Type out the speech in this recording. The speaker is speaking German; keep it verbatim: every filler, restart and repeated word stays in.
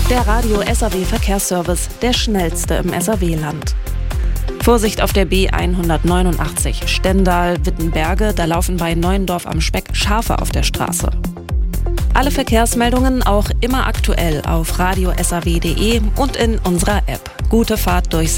Der Radio S A W Verkehrsservice, der schnellste im S A W-Land. Vorsicht auf der B hundertneunundachtzig Stendal-Wittenberge, da laufen bei Neuendorf am Speck Schafe auf der Straße. Alle Verkehrsmeldungen auch immer aktuell auf radio s a w punkt d e und in unserer App. Gute Fahrt durchs